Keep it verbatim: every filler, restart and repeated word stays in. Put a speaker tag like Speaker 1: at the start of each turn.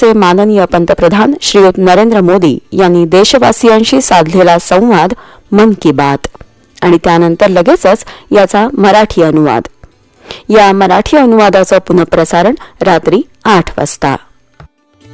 Speaker 1: भारताचे माननीय पंतप्रधान श्रीयुत नरेंद्र मोदी यांनी देशवासियांशी साधलेला संवाद मन की बात आणि त्यानंतर लगेचच याचा मराठी अनुवाद. या मराठी अनुवादाचं पुनःप्रसारण रात्री आठ वाजता.